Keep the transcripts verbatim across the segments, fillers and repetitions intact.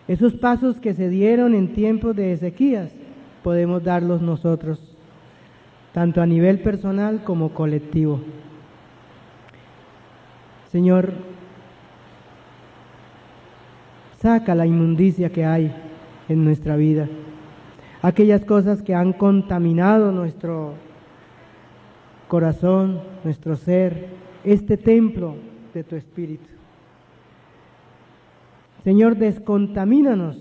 Esos pasos que se dieron en tiempos de Ezequías, podemos darlos nosotros, tanto a nivel personal como colectivo. Señor, saca la inmundicia que hay en nuestra vida, aquellas cosas que han contaminado nuestro corazón, nuestro ser, este templo de tu Espíritu. Señor, descontamínanos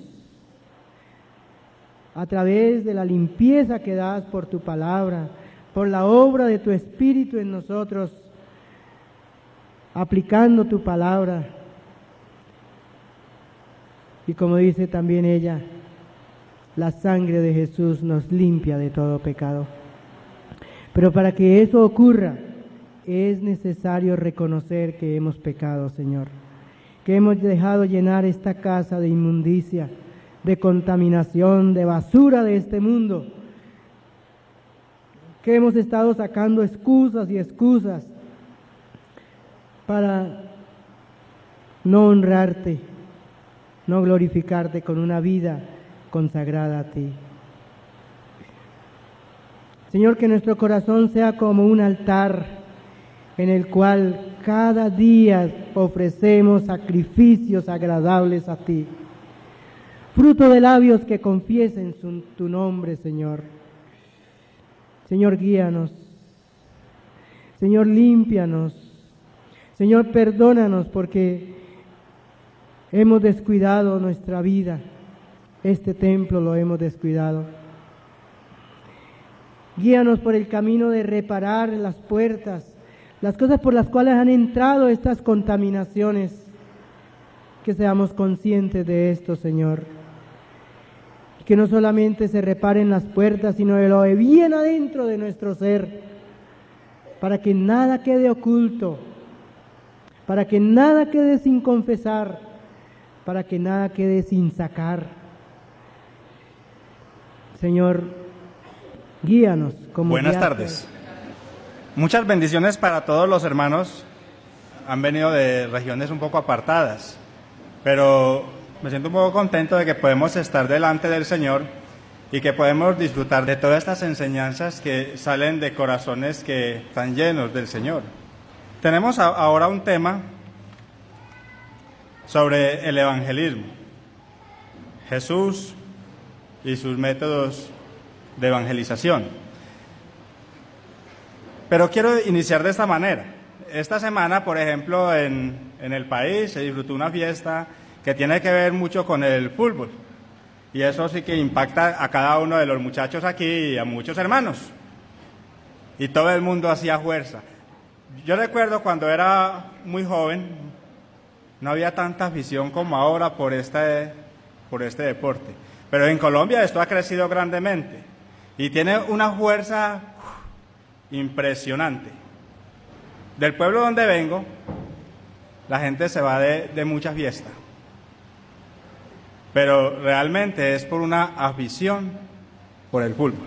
a través de la limpieza que das por tu palabra, por la obra de tu Espíritu en nosotros, aplicando tu palabra. Y como dice también ella, la sangre de Jesús nos limpia de todo pecado. Pero para que eso ocurra, es necesario reconocer que hemos pecado, Señor, que hemos dejado llenar esta casa de inmundicia, de contaminación, de basura de este mundo, que hemos estado sacando excusas y excusas para no honrarte, no glorificarte con una vida consagrada a ti. Señor, que nuestro corazón sea como un altar en el cual cada día ofrecemos sacrificios agradables a ti, fruto de labios que confiesen su, tu nombre, Señor. Señor, guíanos. Señor, límpianos. Señor, perdónanos porque hemos descuidado nuestra vida. Este templo lo hemos descuidado. Guíanos por el camino de reparar las puertas, las cosas por las cuales han entrado estas contaminaciones. Que seamos conscientes de esto, Señor. Que no solamente se reparen las puertas, sino de lo de bien adentro de nuestro ser, para que nada quede oculto, para que nada quede sin confesar, para que nada quede sin sacar. Señor, guíanos como Buenas guiaste. tardes. Muchas bendiciones para todos los hermanos. Han venido de regiones un poco apartadas, pero me siento un poco contento de que podemos estar delante del Señor y que podemos disfrutar de todas estas enseñanzas que salen de corazones que están llenos del Señor. Tenemos ahora un tema sobre el evangelismo, Jesús y sus métodos de evangelización. Pero quiero iniciar de esta manera. Esta semana, por ejemplo, en, en el país se disfrutó una fiesta que tiene que ver mucho con el fútbol. Y eso sí que impacta a cada uno de los muchachos aquí y a muchos hermanos. Y todo el mundo hacía fuerza. Yo recuerdo cuando era muy joven, no había tanta afición como ahora por este, por este deporte. Pero en Colombia esto ha crecido grandemente y tiene una fuerza uf, impresionante. Del pueblo donde vengo, la gente se va de, de mucha fiesta. Pero realmente es por una afición por el fútbol.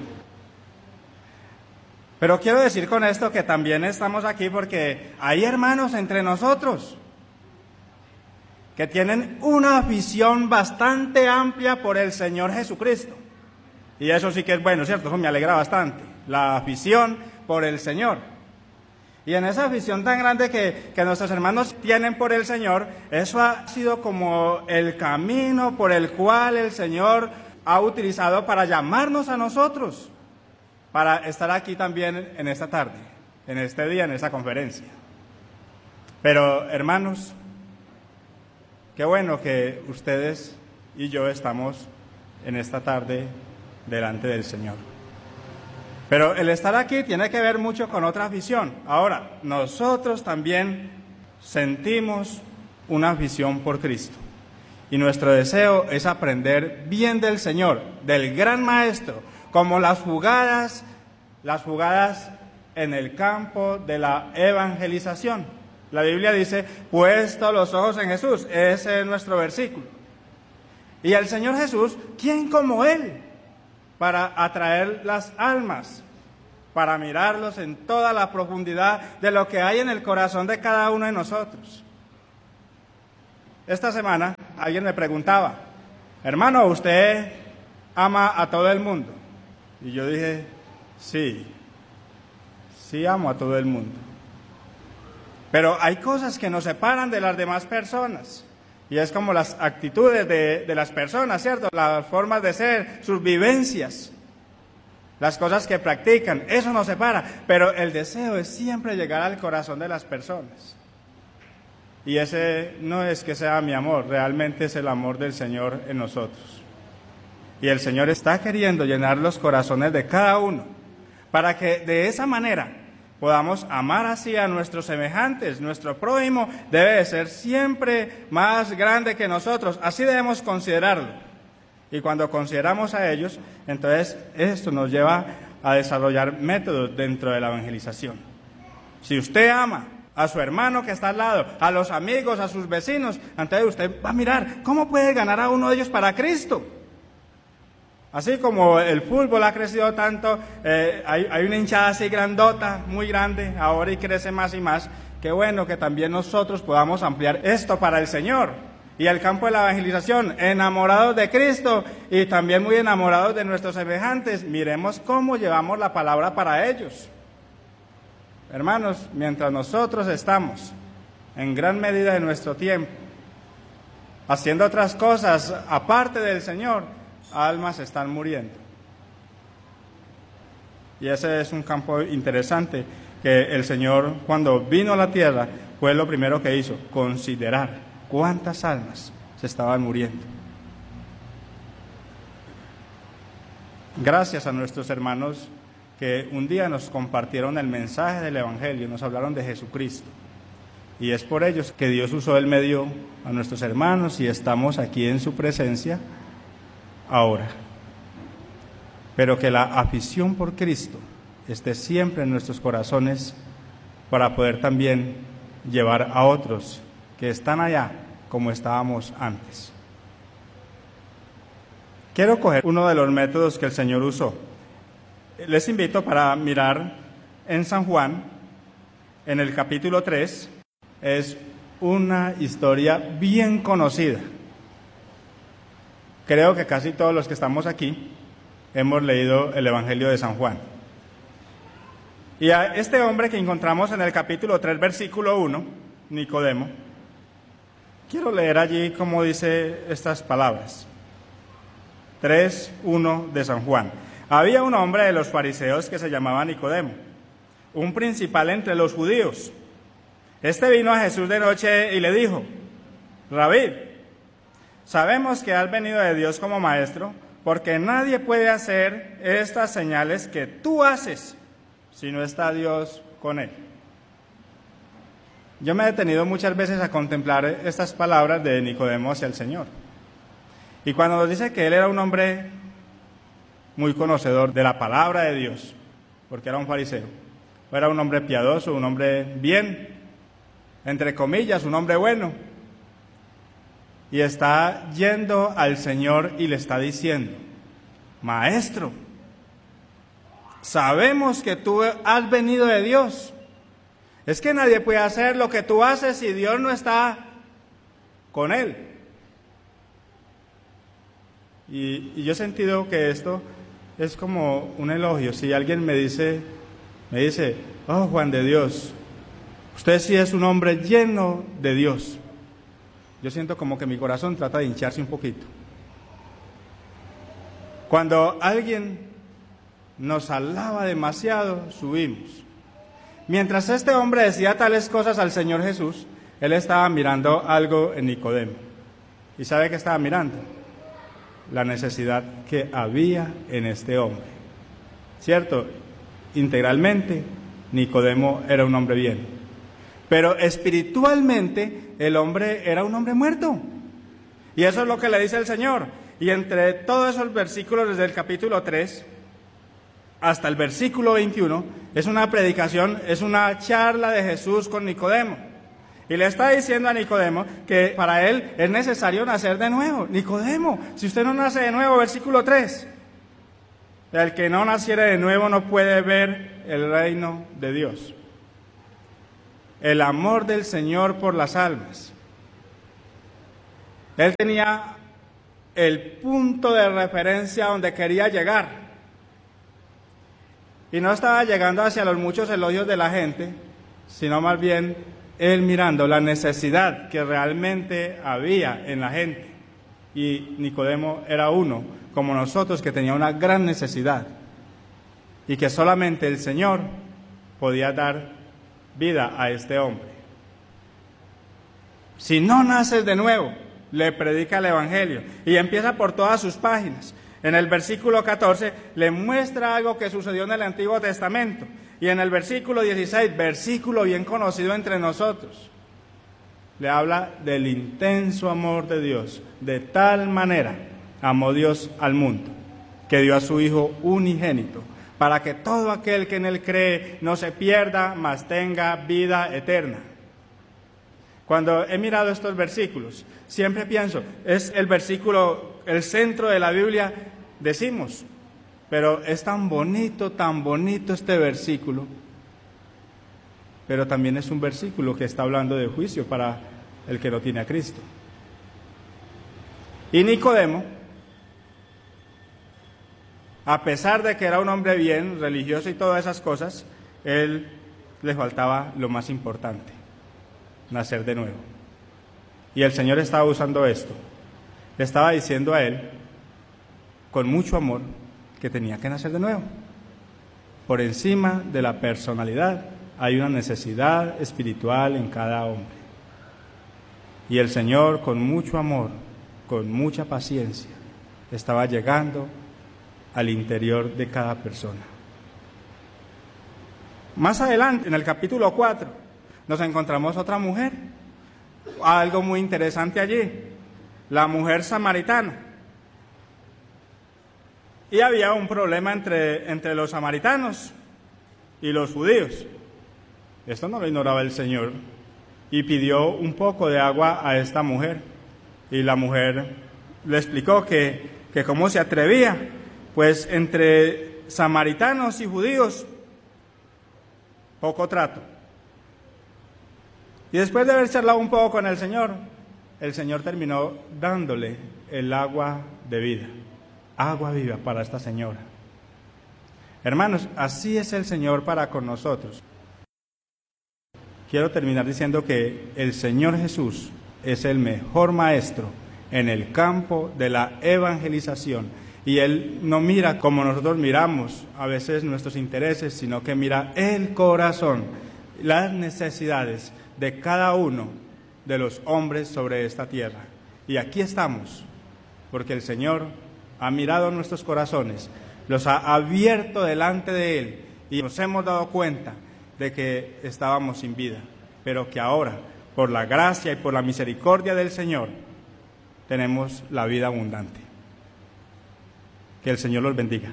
Pero quiero decir con esto que también estamos aquí porque hay hermanos entre nosotros que tienen una afición bastante amplia por el Señor Jesucristo. Y eso sí que es bueno, ¿cierto? Eso me alegra bastante, la afición por el Señor. Y en esa afición tan grande que, que nuestros hermanos tienen por el Señor, eso ha sido como el camino por el cual el Señor ha utilizado para llamarnos a nosotros, para estar aquí también en esta tarde, en este día, en esta conferencia. Pero, hermanos, qué bueno que ustedes y yo estamos en esta tarde delante del Señor. Pero el estar aquí tiene que ver mucho con otra afición. Ahora, nosotros también sentimos una afición por Cristo. Y nuestro deseo es aprender bien del Señor, del gran Maestro, como las jugadas, las jugadas en el campo de la evangelización. La Biblia dice, puesto los ojos en Jesús. Ese es nuestro versículo. Y el Señor Jesús, ¿quién como Él? Para atraer las almas, para mirarlos en toda la profundidad de lo que hay en el corazón de cada uno de nosotros. Esta semana alguien me preguntaba, hermano, ¿usted ama a todo el mundo? Y yo dije, sí, sí amo a todo el mundo. Pero hay cosas que nos separan de las demás personas. Y es como las actitudes de, de las personas, ¿cierto? Las formas de ser, sus vivencias, las cosas que practican, eso nos separa. Pero el deseo es siempre llegar al corazón de las personas. Y ese no es que sea mi amor, realmente es el amor del Señor en nosotros. Y el Señor está queriendo llenar los corazones de cada uno, para que de esa manera podamos amar así a nuestros semejantes. Nuestro prójimo debe de ser siempre más grande que nosotros, así debemos considerarlo. Y cuando consideramos a ellos, entonces esto nos lleva a desarrollar métodos dentro de la evangelización. Si usted ama a su hermano que está al lado, a los amigos, a sus vecinos, entonces usted va a mirar cómo puede ganar a uno de ellos para Cristo. Así como el fútbol ha crecido tanto, eh, hay, hay una hinchada así grandota, muy grande, ahora y crece más y más. Qué bueno que también nosotros podamos ampliar esto para el Señor. Y el campo de la evangelización, enamorados de Cristo y también muy enamorados de nuestros semejantes, miremos cómo llevamos la palabra para ellos. Hermanos, mientras nosotros estamos en gran medida de nuestro tiempo haciendo otras cosas aparte del Señor, almas están muriendo. Y ese es un campo interesante que el Señor, cuando vino a la tierra, fue lo primero que hizo, considerar cuántas almas se estaban muriendo. Gracias a nuestros hermanos que un día nos compartieron el mensaje del Evangelio, nos hablaron de Jesucristo. Y es por ellos que Dios usó el medio a nuestros hermanos y estamos aquí en su presencia ahora. Pero que la afición por Cristo esté siempre en nuestros corazones para poder también llevar a otros que están allá como estábamos antes. Quiero coger uno de los métodos que el Señor usó. Les invito para mirar en San Juan, en el capítulo tres, es una historia bien conocida. Creo que casi todos los que estamos aquí hemos leído el Evangelio de San Juan. Y a este hombre que encontramos en el capítulo tres, versículo uno, Nicodemo, quiero leer allí cómo dice estas palabras. tres, uno de San Juan. Había un hombre de los fariseos que se llamaba Nicodemo, un principal entre los judíos. Este vino a Jesús de noche y le dijo: Rabí, sabemos que has venido de Dios como maestro, porque nadie puede hacer estas señales que tú haces si no está Dios con él. Yo me he detenido muchas veces a contemplar estas palabras de Nicodemo hacia el Señor. Y cuando nos dice que él era un hombre muy conocedor de la palabra de Dios, porque era un fariseo, era un hombre piadoso, un hombre bien, entre comillas, un hombre bueno, y está yendo al Señor y le está diciendo: Maestro, sabemos que tú has venido de Dios. Es que nadie puede hacer lo que tú haces si Dios no está con él. Y, y yo he sentido que esto es como un elogio. Si alguien me dice, me dice, oh, Juan de Dios, usted sí es un hombre lleno de Dios. Yo siento como que mi corazón trata de hincharse un poquito. Cuando alguien nos alaba demasiado, subimos. Mientras este hombre decía tales cosas al Señor Jesús, él estaba mirando algo en Nicodemo. ¿Y sabe qué estaba mirando? La necesidad que había en este hombre. ¿Cierto? Integralmente, Nicodemo era un hombre bien. Pero espiritualmente, el hombre era un hombre muerto. Y eso es lo que le dice el Señor. Y entre todos esos versículos, desde el capítulo tres hasta el versículo veintiuno, es una predicación, es una charla de Jesús con Nicodemo. Y le está diciendo a Nicodemo que para él es necesario nacer de nuevo. Nicodemo, si usted no nace de nuevo, versículo tres, el que no naciere de nuevo no puede ver el reino de Dios. El amor del Señor por las almas. Él tenía el punto de referencia donde quería llegar. Y no estaba llegando hacia los muchos elogios de la gente, sino más bien él mirando la necesidad que realmente había en la gente. Y Nicodemo era uno, como nosotros, que tenía una gran necesidad y que solamente el Señor podía dar vida a este hombre. Si no naces de nuevo, le predica el Evangelio y empieza por todas sus páginas. En el versículo catorce le muestra algo que sucedió en el Antiguo Testamento y en el versículo dieciséis, versículo bien conocido entre nosotros, le habla del intenso amor de Dios. De tal manera amó Dios al mundo, que dio a su Hijo unigénito, para que todo aquel que en Él cree no se pierda, mas tenga vida eterna. Cuando he mirado estos versículos, siempre pienso, es el versículo, el centro de la Biblia, decimos, pero es tan bonito, tan bonito este versículo, pero también es un versículo que está hablando de juicio para el que no tiene a Cristo. Y Nicodemo, a pesar de que era un hombre bien, religioso y todas esas cosas, él le faltaba lo más importante, nacer de nuevo. Y el Señor estaba usando esto, le estaba diciendo a él, con mucho amor, que tenía que nacer de nuevo. Por encima de la personalidad hay una necesidad espiritual en cada hombre. Y el Señor, con mucho amor, con mucha paciencia, estaba llegando al interior de cada persona. Más adelante, en el capítulo cuatro, nos encontramos otra mujer, algo muy interesante allí, la mujer samaritana. Y había un problema entre, entre los samaritanos y los judíos. Esto no lo ignoraba el Señor, y pidió un poco de agua a esta mujer. Y la mujer le explicó que, que cómo se atrevía, pues entre samaritanos y judíos, poco trato. Y después de haber charlado un poco con el Señor, el Señor terminó dándole el agua de vida, agua viva para esta señora. Hermanos, así es el Señor para con nosotros. Quiero terminar diciendo que el Señor Jesús es el mejor maestro en el campo de la evangelización. Y Él no mira como nosotros miramos a veces nuestros intereses, sino que mira el corazón, las necesidades de cada uno de los hombres sobre esta tierra. Y aquí estamos, porque el Señor ha mirado nuestros corazones, los ha abierto delante de Él y nos hemos dado cuenta de que estábamos sin vida, pero que ahora, por la gracia y por la misericordia del Señor, tenemos la vida abundante. Que el Señor los bendiga.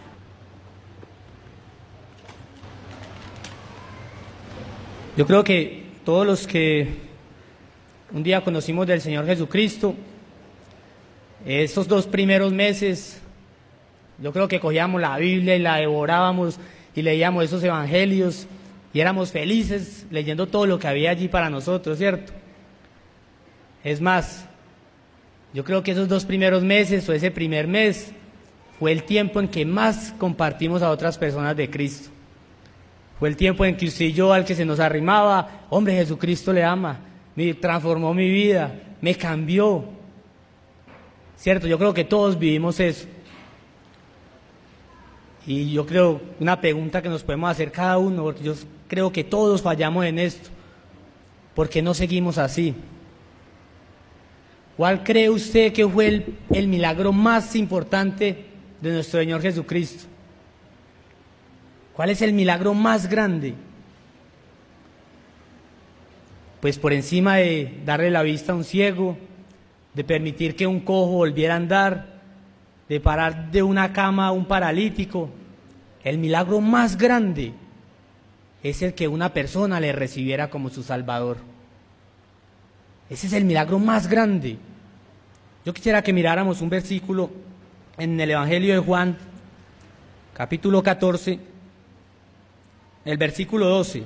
Yo creo que todos los que un día conocimos del Señor Jesucristo, estos dos primeros meses, yo creo que cogíamos la Biblia y la devorábamos y leíamos esos evangelios y éramos felices leyendo todo lo que había allí para nosotros, ¿cierto? Es más, yo creo que esos dos primeros meses o ese primer mes fue el tiempo en que más compartimos a otras personas de Cristo. Fue el tiempo en que usted y yo, al que se nos arrimaba, hombre, Jesucristo le ama, me transformó mi vida, me cambió. ¿Cierto? Yo creo que todos vivimos eso. Y yo creo, una pregunta que nos podemos hacer cada uno, porque yo creo que todos fallamos en esto. ¿Por qué no seguimos así? ¿Cuál cree usted que fue el, el milagro más importante de nuestro Señor Jesucristo? ¿Cuál es el milagro más grande? Pues por encima de darle la vista a un ciego, de permitir que un cojo volviera a andar, de parar de una cama a un paralítico, el milagro más grande es el que una persona le recibiera como su Salvador. Ese es el milagro más grande. Yo quisiera que miráramos un versículo en el Evangelio de Juan, capítulo catorce, el versículo doce.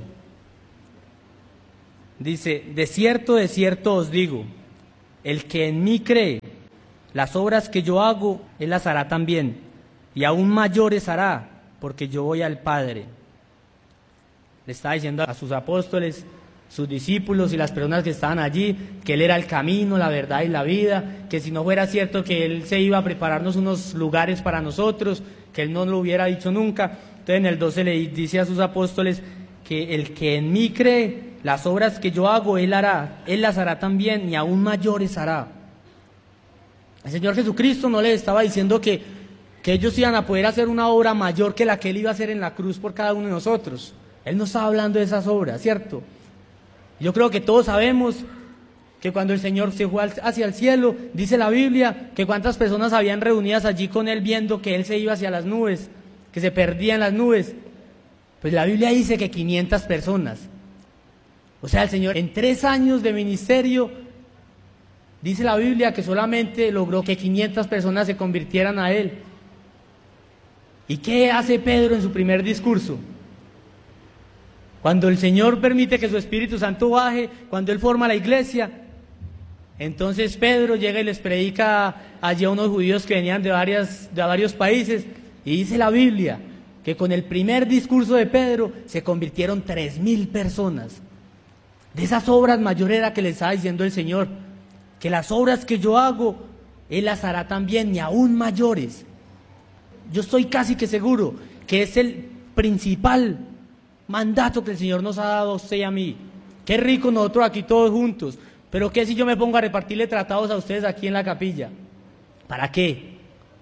Dice: de cierto, de cierto os digo, el que en mí cree, las obras que yo hago, Él las hará también, y aún mayores hará, porque yo voy al Padre. Le estaba diciendo a sus apóstoles, sus discípulos y las personas que estaban allí, que Él era el camino, la verdad y la vida, que si no fuera cierto que Él se iba a prepararnos unos lugares para nosotros, que Él no lo hubiera dicho nunca. Entonces en el doce le dice a sus apóstoles que el que en mí cree, las obras que yo hago, Él hará, Él las hará también y aún mayores hará. El Señor Jesucristo no les estaba diciendo que, que ellos iban a poder hacer una obra mayor que la que Él iba a hacer en la cruz por cada uno de nosotros. Él no estaba hablando de esas obras, ¿cierto? Yo creo que todos sabemos que cuando el Señor se fue hacia el cielo, dice la Biblia, que cuántas personas habían reunidas allí con Él viendo que Él se iba hacia las nubes, que se perdía en las nubes. Pues la Biblia dice que quinientas personas. O sea, el Señor en tres años de ministerio, dice la Biblia que solamente logró que quinientas personas se convirtieran a Él. ¿Y qué hace Pedro en su primer discurso? Cuando el Señor permite que su Espíritu Santo baje, cuando Él forma la iglesia, entonces Pedro llega y les predica allí a unos judíos que venían de, varias, de varios países, y dice la Biblia que con el primer discurso de Pedro se convirtieron tres mil personas. De esas obras mayores era que les estaba diciendo el Señor, que las obras que yo hago, Él las hará también y aún mayores. Yo estoy casi que seguro que es el principal mandato que el Señor nos ha dado a usted y a mí. Qué rico nosotros aquí todos juntos, pero qué si yo me pongo a repartirle tratados a ustedes aquí en la capilla. ¿Para qué?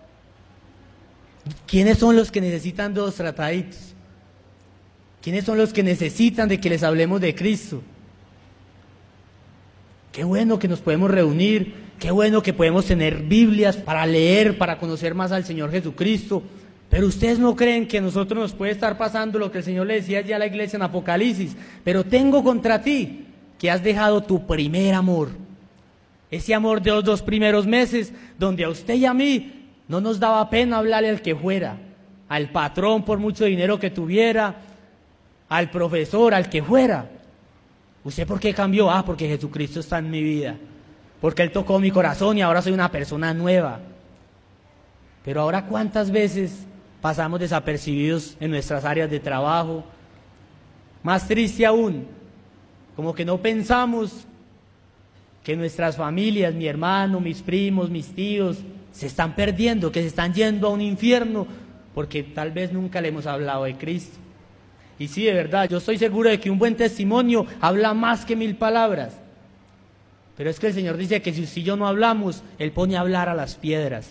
¿Quiénes son los que necesitan dos trataditos? ¿Quiénes son los que necesitan de que les hablemos de Cristo? Qué bueno que nos podemos reunir, qué bueno que podemos tener Biblias para leer, para conocer más al Señor Jesucristo. Pero ustedes no creen que a nosotros nos puede estar pasando lo que el Señor le decía ya a la iglesia en Apocalipsis. Pero tengo contra ti que has dejado tu primer amor. Ese amor de los dos primeros meses, donde a usted y a mí no nos daba pena hablarle al que fuera, al patrón por mucho dinero que tuviera, al profesor, al que fuera. ¿Usted por qué cambió? Ah, porque Jesucristo está en mi vida, porque Él tocó mi corazón y ahora soy una persona nueva. Pero ahora, ¿cuántas veces pasamos desapercibidos en nuestras áreas de trabajo? Más triste aún, como que no pensamos que nuestras familias, mi hermano, mis primos, mis tíos, se están perdiendo, que se están yendo a un infierno, porque tal vez nunca le hemos hablado de Cristo. Y sí, de verdad, yo estoy seguro de que un buen testimonio habla más que mil palabras. Pero es que el Señor dice que si usted y yo no hablamos, Él pone a hablar a las piedras.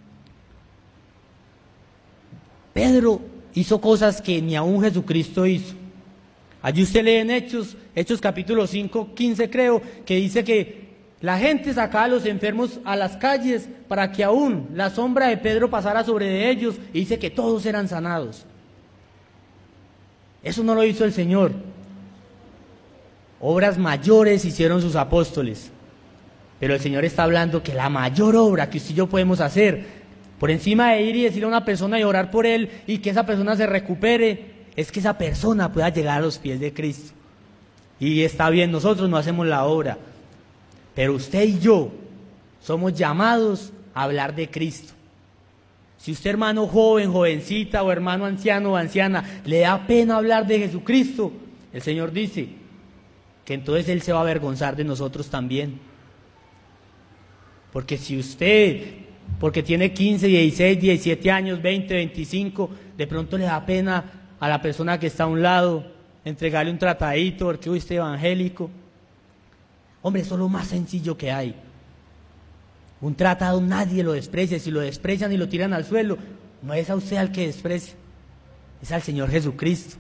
Pedro hizo cosas que ni aún Jesucristo hizo. Allí usted lee en Hechos, Hechos capítulo cinco, quince creo, que dice que la gente sacaba a los enfermos a las calles para que aún la sombra de Pedro pasara sobre ellos, y dice que todos eran sanados. Eso no lo hizo el Señor. Obras mayores hicieron sus apóstoles, pero el Señor está hablando que la mayor obra que usted y yo podemos hacer, por encima de ir y decirle a una persona y orar por él y que esa persona se recupere, es que esa persona pueda llegar a los pies de Cristo. Y está bien, nosotros no hacemos la obra, pero usted y yo somos llamados a hablar de Cristo. Si usted, hermano joven, jovencita, o hermano anciano o anciana, le da pena hablar de Jesucristo, el Señor dice que entonces Él se va a avergonzar de nosotros también. Porque si usted, porque tiene quince, dieciséis, diecisiete años, veinte, veinticinco, de pronto le da pena a la persona que está a un lado entregarle un tratadito porque usted es evangélico. Hombre, eso es lo más sencillo que hay. Un tratado nadie lo desprecia. Si lo desprecian y lo tiran al suelo, no es a usted al que desprecia, es al Señor Jesucristo.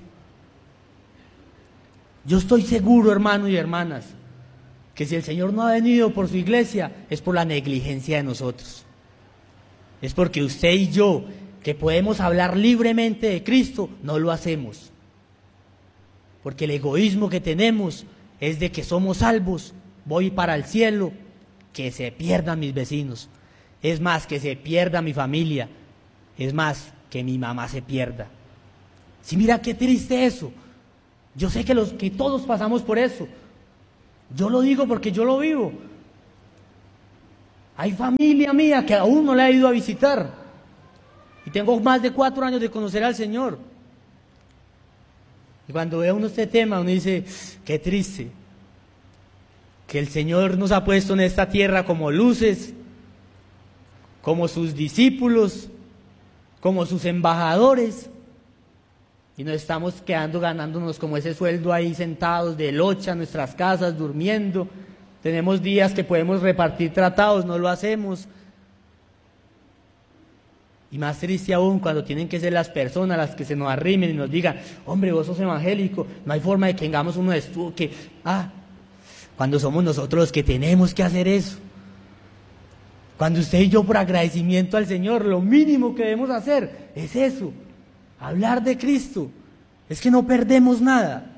Yo estoy seguro, hermanos y hermanas, que si el Señor no ha venido por su iglesia, es por la negligencia de nosotros. Es porque usted y yo, que podemos hablar libremente de Cristo, no lo hacemos. Porque el egoísmo que tenemos es de que somos salvos, voy para el cielo, que se pierdan mis vecinos, es más, que se pierda mi familia, es más, que mi mamá se pierda. Si mira qué triste eso. Yo sé que, los, que todos pasamos por eso. Yo lo digo porque yo lo vivo. Hay familia mía que aún no la he ido a visitar. Y tengo más de cuatro años de conocer al Señor. Y cuando ve uno este tema, uno dice, qué triste, que el Señor nos ha puesto en esta tierra como luces, como sus discípulos, como sus embajadores, y nos estamos quedando ganándonos como ese sueldo ahí sentados de locha en nuestras casas, durmiendo. Tenemos días que podemos repartir tratados, no lo hacemos. Y más triste aún cuando tienen que ser las personas las que se nos arrimen y nos digan, hombre, vos sos evangélico, no hay forma de que tengamos uno de estudio, que, ah, cuando somos nosotros los que tenemos que hacer eso. Cuando usted y yo, por agradecimiento al Señor, lo mínimo que debemos hacer es eso, hablar de Cristo. Es que no perdemos nada.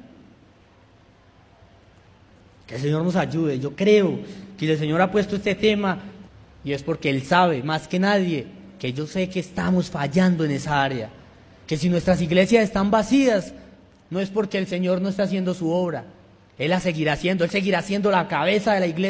Que el Señor nos ayude. Yo creo que el Señor ha puesto este tema y es porque Él sabe, más que nadie, que yo sé que estamos fallando en esa área. Que si nuestras iglesias están vacías, no es porque el Señor no está haciendo su obra. Él la seguirá haciendo, Él seguirá siendo la cabeza de la iglesia.